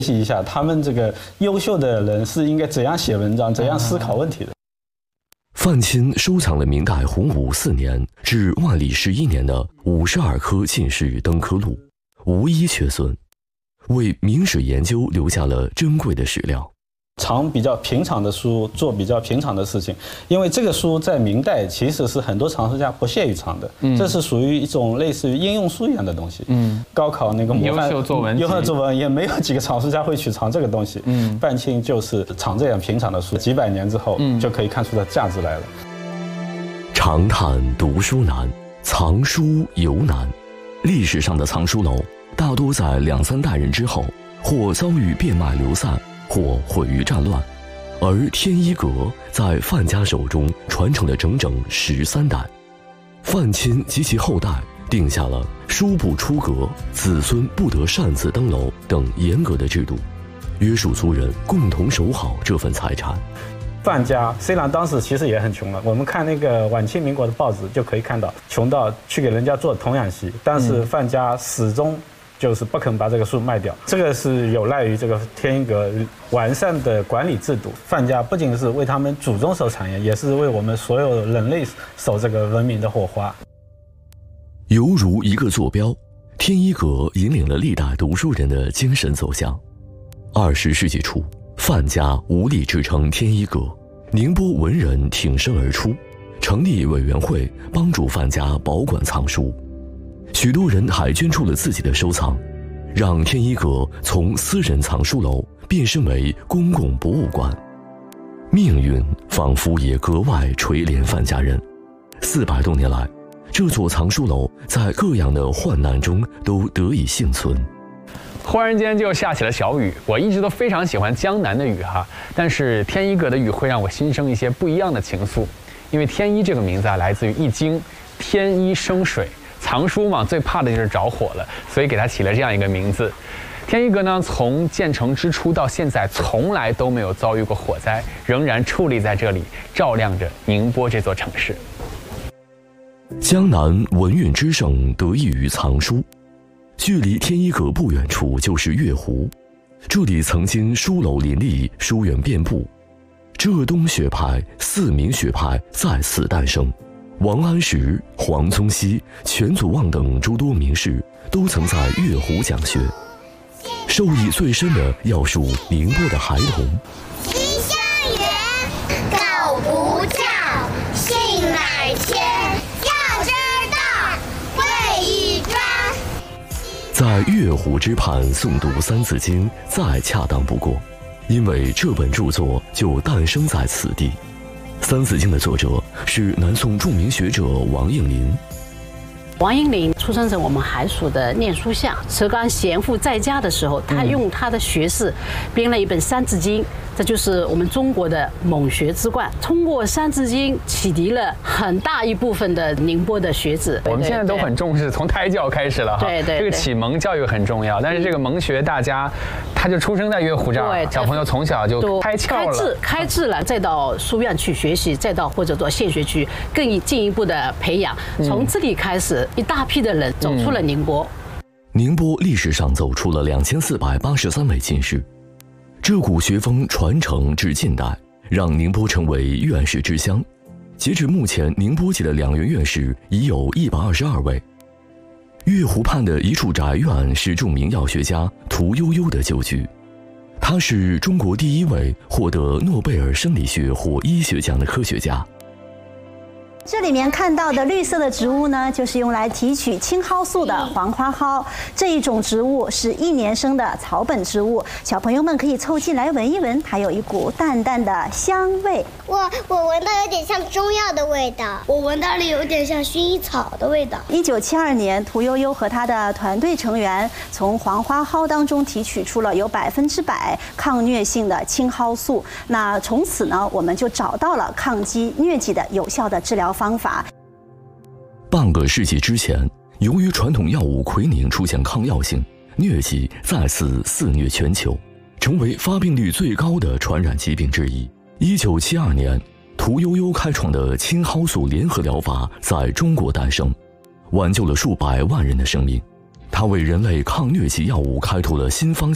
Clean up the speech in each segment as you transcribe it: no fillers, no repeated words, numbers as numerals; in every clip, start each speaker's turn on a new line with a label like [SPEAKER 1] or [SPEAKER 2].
[SPEAKER 1] 习一下他们这个优秀的人是应该怎样写文章、怎样思考问题的。
[SPEAKER 2] 范钦收藏了明代洪武4年至万历11年的52颗进士登科录，无一缺损，为明史研究留下了珍贵的史料。
[SPEAKER 1] 藏比较平常的书，做比较平常的事情，因为这个书在明代其实是很多藏书家不屑于藏的，这是属于一种类似于应用书一样的东西。高考那个模范
[SPEAKER 3] 优秀作文
[SPEAKER 1] 也没有几个藏书家会去藏这个东西。范钦就是藏这样平常的书，几百年之后就可以看出它价值来了。
[SPEAKER 2] 长叹读书难，藏书尤难。历史上的藏书楼大多在2、3代人之后，或遭遇变卖流散，或毁于战乱，而天一阁在范家手中传承了整整13代。范钦及其后代定下了书不出阁，子孙不得擅自登楼等严格的制度，约束族人共同守好这份财产。
[SPEAKER 1] 范家虽然当时其实也很穷了，我们看那个晚清民国的报纸就可以看到，穷到去给人家做童养媳，但是范家始终就是不肯把这个书卖掉，这个是有赖于这个天一阁完善的管理制度。范家不仅是为他们祖宗守产业，也是为我们所有人类守这个文明的火花。
[SPEAKER 2] 犹如一个坐标，天一阁引领了历代读书人的精神走向。20世纪初，范家无力支撑天一阁，宁波文人挺身而出，成立委员会帮助范家保管藏书。许多人还捐出了自己的收藏，让天一阁从私人藏书楼变身为公共博物馆。命运仿佛也格外垂怜范家人。400多年来，这座藏书楼在各样的患难中都得以幸存。
[SPEAKER 3] 忽然间就下起了小雨，我一直都非常喜欢江南的雨哈，但是天一阁的雨会让我心生一些不一样的情愫。因为天一这个名字来自于《易经》，天一生水。藏书嘛，最怕的就是着火了，所以给它起了这样一个名字。天一阁呢，从建成之初到现在，从来都没有遭遇过火灾，仍然矗立在这里，照亮着宁波这座城市。
[SPEAKER 2] 江南文运之盛得益于藏书，距离天一阁不远处就是月湖，这里曾经书楼林立，书院遍布，浙东学派、四明学派在此诞生。王安石、黄宗羲、全祖望等诸多名士都曾在月湖讲学。受益最深的要数宁波的孩童。
[SPEAKER 4] 吉祥源，狗不叫，性乃迁，要知道，会易专。
[SPEAKER 2] 在月湖之畔诵读《三字经》再恰当不过，因为这本著作就诞生在此地。《三字经》的作者是南宋著名学者王应麟。
[SPEAKER 5] 王应麟出生在我们海蜀的念书巷，石刚贤父在家的时候，他用他的学识编了一本《三字经》，这就是我们中国的蒙学之冠。通过《三字经》启迪了很大一部分的宁波的学子。
[SPEAKER 3] 我们现在都很重视，从胎教开始了哈。
[SPEAKER 5] 对，
[SPEAKER 3] 这个启蒙教育很重要，但是这个蒙学大家，他就出生在月湖这儿，小朋友从小就开窍了，
[SPEAKER 5] 开智了，再到书院去学习，再到或者到县学区更进一步的培养。从这里开始，一大批的人走出了宁波。
[SPEAKER 2] 宁波历史上走出了2483位进士，这股学风传承至近代，让宁波成为院士之乡。截至目前，宁波籍的2院院士已有122位。月湖畔的一处宅院是著名药学家屠呦呦的旧居，他是中国第一位获得诺贝尔生理学或医学奖的科学家。
[SPEAKER 6] 这里面看到的绿色的植物呢，就是用来提取青蒿素的黄花蒿。这一种植物是1年生的草本植物，小朋友们可以凑近来闻一闻，它有一股淡淡的香味。
[SPEAKER 4] 我闻到有点像中药的味道，我闻到了有点像薰衣草的味道。
[SPEAKER 6] 1972年，屠呦呦和她的团队成员从黄花蒿当中提取出了有100%抗疟性的青蒿素。那从此呢，我们就找到了抗击疟疾的有效的治疗方法。
[SPEAKER 2] 半个世纪之前，由于传统药物奎宁出现抗药性，疟疾再次肆虐全球，成为发病率最高的传染疾病之一。1972年，屠呦呦开创的青蒿素联合疗法在中国诞生，挽救了数百万人的生命。它为人类抗疟疾药物开拓了新方向，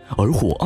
[SPEAKER 2] 而获